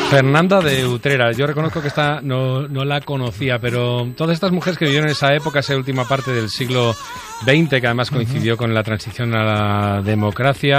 Fernanda de Utrera. Yo reconozco que esta no la conocía, pero todas estas mujeres que vivieron en esa época, esa última parte del siglo XX, que además coincidió con la transición a la democracia,